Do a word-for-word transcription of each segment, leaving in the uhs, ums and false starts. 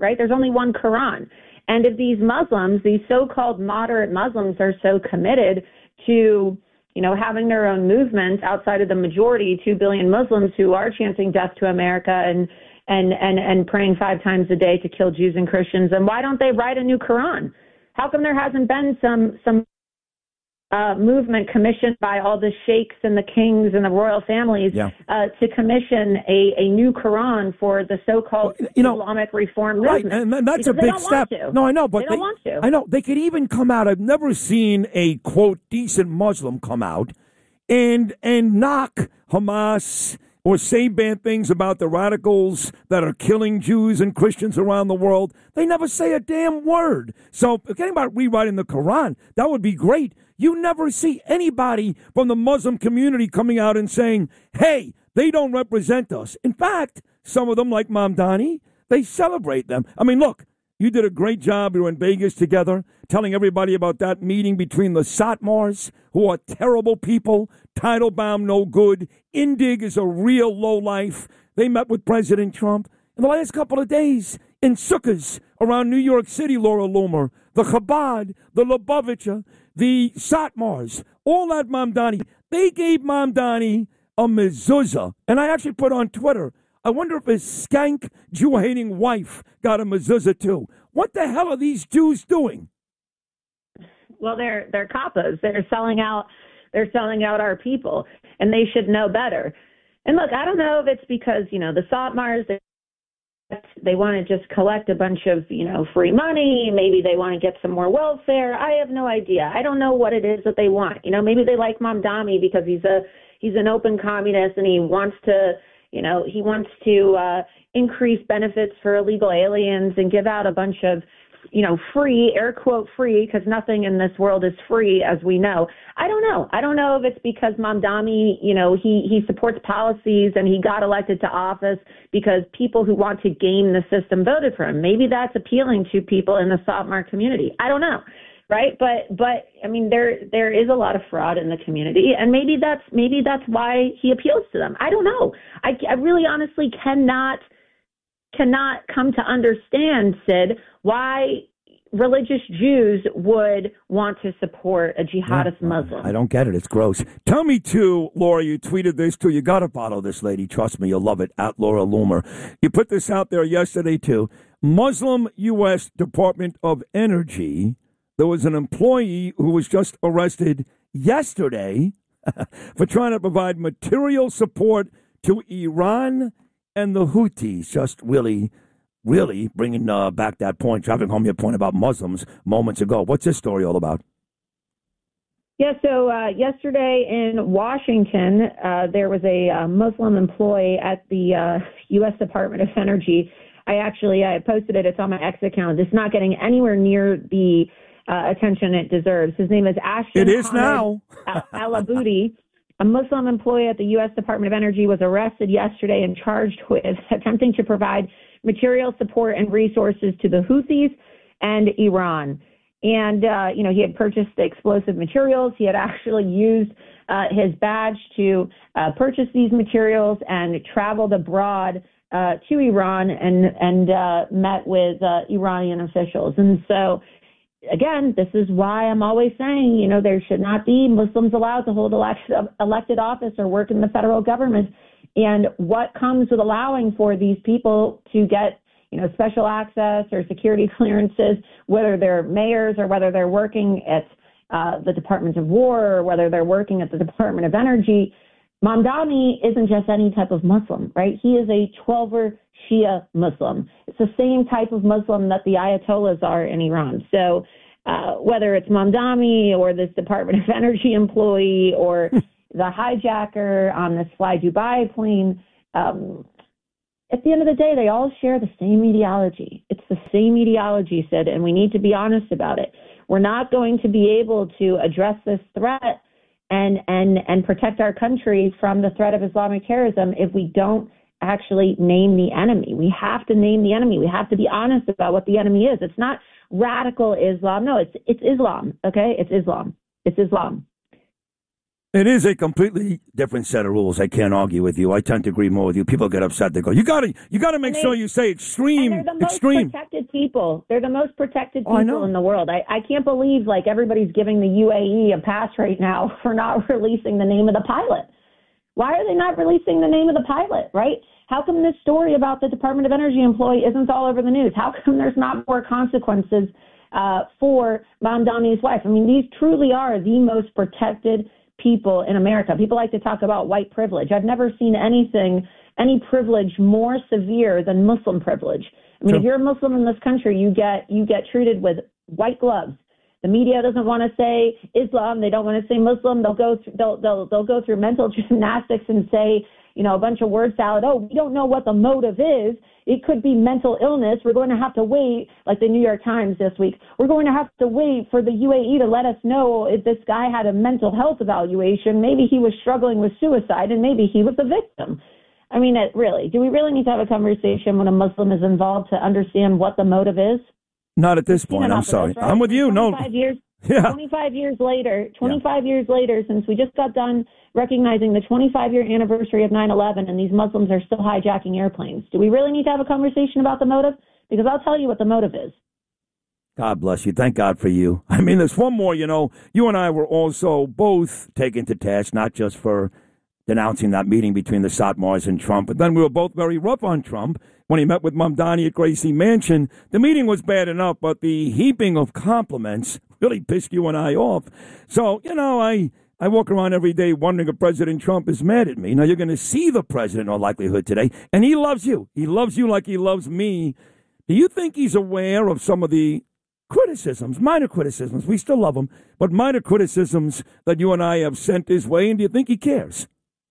right? There's only one Quran. And if these Muslims, these so-called moderate Muslims, are so committed to, you know, having their own movement outside of the majority, two billion Muslims who are chanting death to America and, and, and, and praying five times a day to kill Jews and Christians, then why don't they write a new Quran? How come there hasn't been some some uh, movement commissioned by all the sheikhs and the kings and the royal families yeah. uh, to commission a, a new Quran for the so-called well, you know, Islamic reform right, movement? And that's because a big step. No, I know, but they don't they, want to. I know they could even come out. I've never seen a quote decent Muslim come out and and knock Hamas or say bad things about the radicals that are killing Jews and Christians around the world. They never say a damn word. So forgetting about rewriting the Quran, that would be great. You never see anybody from the Muslim community coming out and saying, hey, they don't represent us. In fact, some of them, like Mamdani, they celebrate them. I mean, look, you did a great job. You were in Vegas together, telling everybody about that meeting between the Satmars, who are terrible people, Teitelbaum no good, Indig is a real lowlife. They met with President Trump. In the last couple of days, in sukkahs around New York City, Laura Loomer, the Chabad, the Lubavitcher, the Satmars, all that Mamdani, they gave Mamdani a mezuzah. And I actually put on Twitter, I wonder if his skank Jew-hating wife got a mezuzah too. What the hell are these Jews doing? Well, they're they're kappas. They're selling out. They're selling out our people, and they should know better. And look, I don't know if it's because you know the Satmars they, they want to just collect a bunch of you know free money. Maybe they want to get some more welfare. I have no idea. I don't know what it is that they want. You know, maybe they like Mamdani because he's a he's an open communist and he wants to. You know, he wants to uh, increase benefits for illegal aliens and give out a bunch of, you know, free, air quote free, because nothing in this world is free, as we know. I don't know. I don't know if it's because Mamdani, you know, he, he supports policies and he got elected to office because people who want to game the system voted for him. Maybe that's appealing to people in the Satmar community. I don't know. Right. But but I mean, there there is a lot of fraud in the community, and maybe that's maybe that's why he appeals to them. I don't know. I, I really honestly cannot cannot come to understand, Sid, why religious Jews would want to support a jihadist yeah, Muslim. I don't get it. It's gross. Tell me, too, Laura, you tweeted this, too. You got to follow this lady. Trust me, you'll love it. At Laura Loomer. You put this out there yesterday, too. Muslim U S Department of Energy. There was an employee who was just arrested yesterday for trying to provide material support to Iran and the Houthis. Just really, really bringing uh, back that point, driving home your point about Muslims moments ago. What's this story all about? Yeah, so uh, yesterday in Washington, uh, there was a uh, Muslim employee at the uh, U S Department of Energy. I actually I posted it. It's on my X account. It's not getting anywhere near the Uh, attention it deserves. His name is Ashton. It is now. Alaboudi, a Muslim employee at the U S Department of Energy, was arrested yesterday and charged with attempting to provide material support and resources to the Houthis and Iran. And, uh, you know, he had purchased the explosive materials. He had actually used uh, his badge to uh, purchase these materials and traveled abroad uh, to Iran and, and uh, met with uh, Iranian officials. And so, again, this is why I'm always saying, you know, there should not be Muslims allowed to hold elected, elected office or work in the federal government. And what comes with allowing for these people to get, you know, special access or security clearances, whether they're mayors or whether they're working at uh, the Department of War or whether they're working at the Department of Energy. Mamdani isn't just any type of Muslim, right? He is a twelver Shia Muslim. It's the same type of Muslim that the Ayatollahs are in Iran. So uh, whether it's Mamdani or this Department of Energy employee or the hijacker on this Fly Dubai plane, um, at the end of the day, they all share the same ideology. It's the same ideology, Sid, and we need to be honest about it. We're not going to be able to address this threat and and and protect our country from the threat of Islamic terrorism if we don't actually name the enemy. We have to name the enemy. We have to be honest about what the enemy is. It's not radical Islam. No, it's it's Islam. Okay, it's Islam. It's Islam. It is a completely different set of rules. I can't argue with you. I tend to agree more with you. People get upset. They go, you got to you got to make they, sure you say extreme, and they're the most extreme. protected people. They're the most protected oh, people in the world. I, I can't believe like everybody's giving the U A E a pass right now for not releasing the name of the pilot. Why are they not releasing the name of the pilot, right? How come this story about the Department of Energy employee isn't all over the news? How come there's not more consequences uh, for Mamdani's wife? I mean, these truly are the most protected people in America. People like to talk about white privilege. I've never seen anything, any privilege more severe than Muslim privilege. I mean, sure. If you're a Muslim in this country, you get you get treated with white gloves. The media doesn't want to say Islam. They don't want to say Muslim. They'll go through, they'll they'll they'll go through mental gymnastics and say, you know, a bunch of word salad. Oh, we don't know what the motive is. It could be mental illness. We're going to have to wait, like the New York Times this week. We're going to have to wait for the U A E to let us know if this guy had a mental health evaluation. Maybe he was struggling with suicide, and maybe he was a victim. I mean, it, really, do we really need to have a conversation when a Muslim is involved to understand what the motive is? Not at this point. I'm sorry. Right? I'm with you. No. Years, yeah. twenty-five years later, twenty-five yeah. years later, since we just got done recognizing the twenty-five year anniversary of nine eleven, and these Muslims are still hijacking airplanes. Do we really need to have a conversation about the motive? Because I'll tell you what the motive is. God bless you. Thank God for you. I mean, there's one more, you know, you and I were also both taken to task, not just for denouncing that meeting between the Satmars and Trump, but then we were both very rough on Trump when he met with Mamdani at Gracie Mansion. The meeting was bad enough, but the heaping of compliments really pissed you and I off. So, you know, I... I walk around every day wondering if President Trump is mad at me. Now, you're going to see the president, in all likelihood, today, and he loves you. He loves you like he loves me. Do you think he's aware of some of the criticisms, minor criticisms? We still love him, but minor criticisms that you and I have sent his way, and do you think he cares?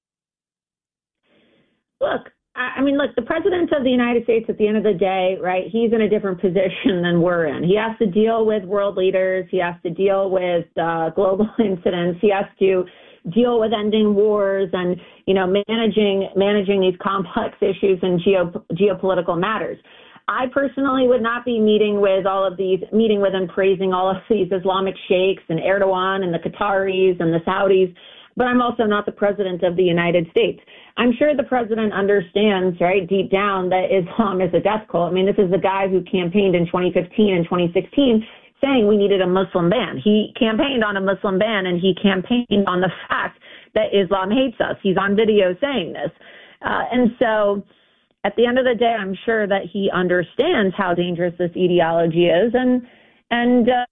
Look, I mean, look, the president of the United States at the end of the day, right, he's in a different position than we're in. He has to deal with world leaders. He has to deal with uh, global incidents. He has to deal with ending wars and, you know, managing managing these complex issues and geo, geopolitical matters. I personally would not be meeting with all of these, meeting with and praising all of these Islamic sheikhs and Erdogan and the Qataris and the Saudis, but I'm also not the president of the United States. I'm sure the president understands, right, deep down that Islam is a death cult. I mean, this is the guy who campaigned in twenty fifteen and twenty sixteen saying we needed a Muslim ban. He campaigned on a Muslim ban, and he campaigned on the fact that Islam hates us. He's on video saying this. Uh, and so at the end of the day, I'm sure that he understands how dangerous this ideology is. And, and uh,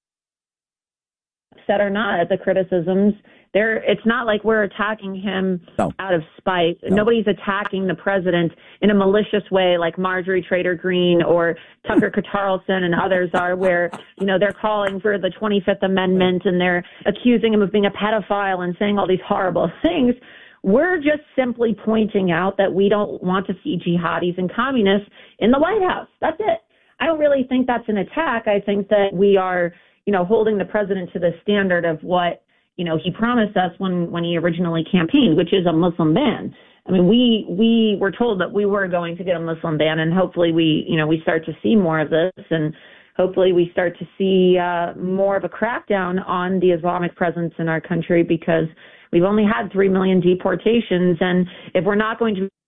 upset or not at the criticisms, There, it's not like we're attacking him no. out of spite. No. Nobody's attacking the president in a malicious way like Marjorie Trader Green or Tucker Carlson and others are, where, you know, they're calling for the twenty-fifth Amendment and they're accusing him of being a pedophile and saying all these horrible things. We're just simply pointing out that we don't want to see jihadis and communists in the White House. That's it. I don't really think that's an attack. I think that we are, you know, holding the president to the standard of what, you know, he promised us when, when he originally campaigned, which is a Muslim ban. I mean, we we were told that we were going to get a Muslim ban, and hopefully we, you know, we start to see more of this, and hopefully we start to see uh, more of a crackdown on the Islamic presence in our country, because we've only had three million deportations, and if we're not going to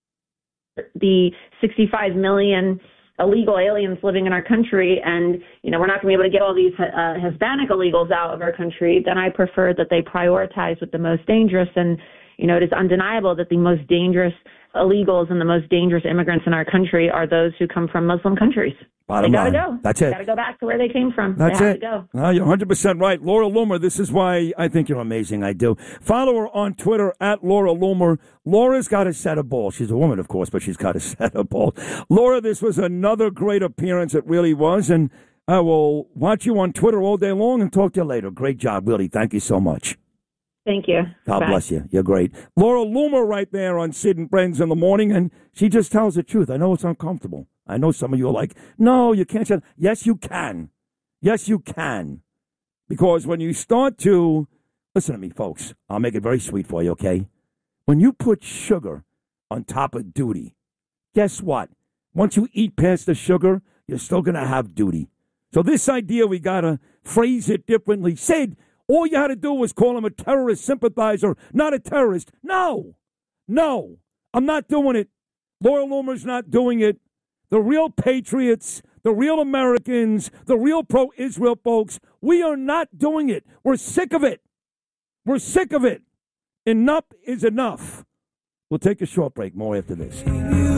the sixty-five million illegal aliens living in our country, and, you know, we're not going to be able to get all these uh, Hispanic illegals out of our country, then I prefer that they prioritize with the most dangerous. And, you know, it is undeniable that the most dangerous illegals and the most dangerous immigrants in our country are those who come from Muslim countries. Bottom they gotta line. go. That's it. They gotta go back to where they came from. That's they have it. To go. No, you're one hundred percent right. Laura Loomer, this is why I think you're amazing. I do. Follow her on Twitter at Laura Loomer. Laura's got a set of balls. She's a woman, of course, but she's got a set of balls. Laura, this was another great appearance. It really was. And I will watch you on Twitter all day long and talk to you later. Great job, really. Thank you so much. Thank you. God Bye. bless you. You're great. Laura Loomer right there on Sid and Friends in the morning, and she just tells the truth. I know it's uncomfortable. I know some of you are like, no, you can't say that. Yes, you can. Yes, you can. Because when you start to, listen to me, folks, I'll make it very sweet for you, okay? When you put sugar on top of duty, guess what? Once you eat past the sugar, you're still going to have duty. So this idea, we got to phrase it differently. Sid, All you had to do was call him a terrorist sympathizer, not a terrorist. No, no, I'm not doing it. Laura Loomer's not doing it. The real patriots, the real Americans, the real pro-Israel folks, we are not doing it. We're sick of it. We're sick of it. Enough is enough. We'll take a short break. More after this.